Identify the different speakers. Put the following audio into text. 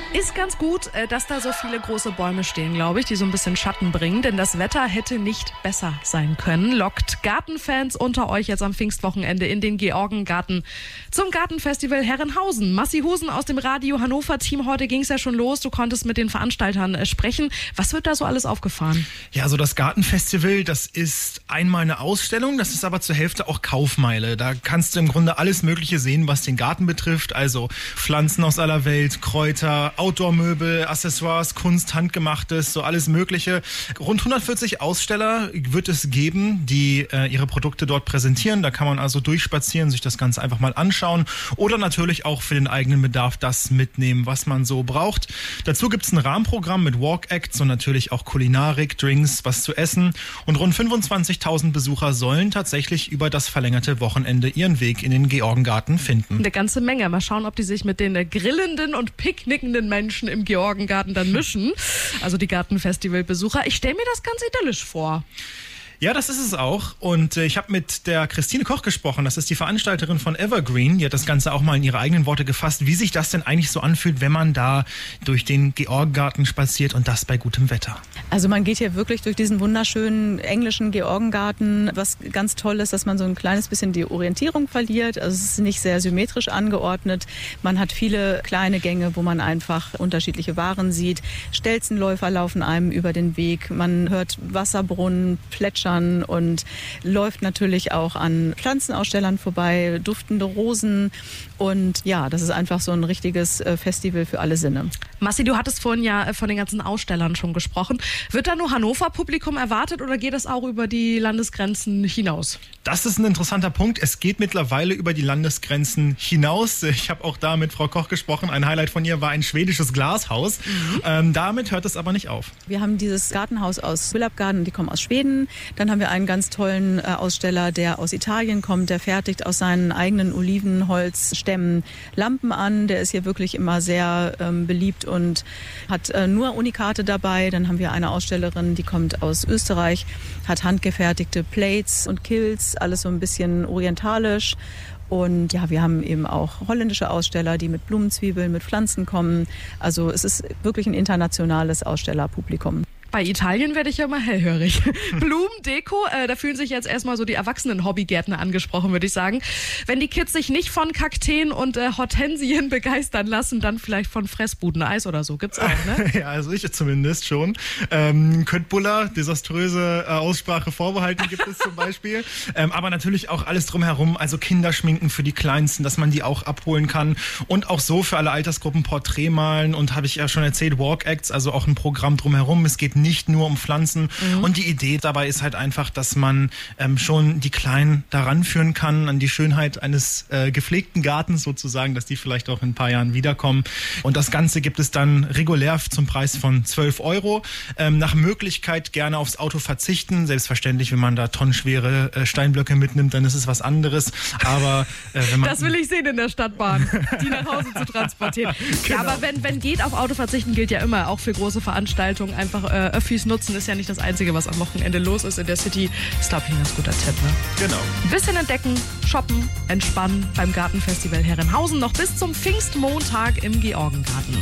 Speaker 1: Ist ganz gut, dass da so viele große Bäume stehen, glaube ich, die so ein bisschen Schatten bringen, denn das Wetter hätte nicht besser sein können. Lockt Gartenfans unter euch jetzt am Pfingstwochenende in den Georgengarten zum Gartenfestival Herrenhausen. Massi Husen aus dem Radio Hannover Team, heute ging es ja schon los, du konntest mit den Veranstaltern sprechen. Was wird da so alles aufgefahren? Ja, so das Gartenfestival, das ist einmal eine Ausstellung, das ist aber zur Hälfte auch Kaufmeile. Da kannst du im Grunde alles Mögliche sehen, was den Garten betrifft, also Pflanzen aus aller Welt, Kräuter, Outdoor-Möbel, Accessoires, Kunst, Handgemachtes, so alles Mögliche. Rund 140 Aussteller wird es geben, die ihre Produkte dort präsentieren. Da kann man also durchspazieren, sich das Ganze einfach mal anschauen oder natürlich auch für den eigenen Bedarf das mitnehmen, was man so braucht. Dazu gibt es ein Rahmenprogramm mit Walk-Acts und natürlich auch Kulinarik, Drinks, was zu essen. Und rund 25.000 Besucher sollen tatsächlich über das verlängerte Wochenende ihren Weg in den Georgengarten finden. Eine ganze Menge. Mal schauen, ob die sich mit den grillenden und picknickenden Menschen im Georgengarten dann mischen. Also die Gartenfestivalbesucher. Ich stelle mir das ganz idyllisch vor. Ja, das ist es auch. Und ich habe mit der Christine Koch gesprochen. Das ist die Veranstalterin von Evergreen. Die hat das Ganze auch mal in ihre eigenen Worte gefasst, wie sich das denn eigentlich so anfühlt, wenn man da durch den Georgengarten spaziert und das bei gutem Wetter.
Speaker 2: Also man geht hier wirklich durch diesen wunderschönen englischen Georgengarten. Was ganz toll ist, dass man so ein kleines bisschen die Orientierung verliert. Also es ist nicht sehr symmetrisch angeordnet. Man hat viele kleine Gänge, wo man einfach unterschiedliche Waren sieht. Stelzenläufer laufen einem über den Weg. Man hört Wasserbrunnen plätschern und läuft natürlich auch an Pflanzenausstellern vorbei, duftende Rosen. Und ja, das ist einfach so ein richtiges Festival für alle Sinne. Massi, du hattest vorhin ja von den ganzen Ausstellern schon gesprochen. Wird da nur Hannover-Publikum erwartet oder geht es auch über die Landesgrenzen hinaus?
Speaker 1: Das ist ein interessanter Punkt. Es geht mittlerweile über die Landesgrenzen hinaus. Ich habe auch da mit Frau Koch gesprochen. Ein Highlight von ihr war ein schwedisches Glashaus. Damit hört es aber nicht auf.
Speaker 2: Wir haben dieses Gartenhaus aus Willabgarden, die kommen aus Schweden. Dann haben wir einen ganz tollen Aussteller, der aus Italien kommt. Der fertigt aus seinen eigenen Olivenholzstämmen Lampen an. Der ist hier wirklich immer sehr beliebt und hat nur Unikate dabei. Dann haben wir eine Ausstellerin, die kommt aus Österreich, hat handgefertigte Plates und Kills, alles so ein bisschen orientalisch. Und ja, wir haben eben auch holländische Aussteller, die mit Blumenzwiebeln, mit Pflanzen kommen. Also es ist wirklich ein internationales Ausstellerpublikum. Bei Italien werde ich ja mal hellhörig. Blumen, Deko, da fühlen sich jetzt erstmal so die erwachsenen Hobbygärtner angesprochen, würde ich sagen. Wenn die Kids sich nicht von Kakteen und Hortensien begeistern lassen, dann vielleicht von Fressbudeneis oder so. Gibt's auch, ne?
Speaker 1: Ja, also ich zumindest schon. Köttbullar, desaströse Aussprache vorbehalten gibt es zum Beispiel. Aber natürlich auch alles drumherum, also Kinderschminken für die Kleinsten, dass man die auch abholen kann. Und auch so für alle Altersgruppen Porträt malen und habe ich ja schon erzählt, Walk-Acts, also auch ein Programm drumherum. Es geht nicht nur um Pflanzen. Und die Idee dabei ist halt einfach, dass man schon die Kleinen daran führen kann, an die Schönheit eines gepflegten Gartens sozusagen, dass die vielleicht auch in ein paar Jahren wiederkommen. Und das Ganze gibt es dann regulär zum Preis von 12 €. Nach Möglichkeit gerne aufs Auto verzichten. Selbstverständlich, wenn man da tonnenschwere Steinblöcke mitnimmt, dann ist es was anderes. Aber wenn man...
Speaker 2: Das will ich sehen in der Stadtbahn, die nach Hause zu transportieren.
Speaker 1: Genau.
Speaker 2: Ja, aber wenn geht, auf Auto verzichten gilt ja immer, auch für große Veranstaltungen. Einfach Öffis nutzen ist ja nicht das Einzige, was am Wochenende los ist in der City. Das ist, glaube ich, ein ganz guter Tipp. Ne?
Speaker 1: Genau.
Speaker 2: Ein bisschen entdecken, shoppen, entspannen beim Gartenfestival Herrenhausen noch bis zum Pfingstmontag im Georgengarten.